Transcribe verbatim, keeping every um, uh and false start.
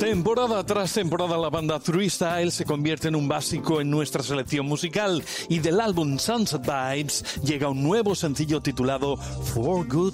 Temporada tras temporada la banda Three Style se convierte en un básico en nuestra selección musical y del álbum Sunset Vibes llega un nuevo sencillo titulado For Good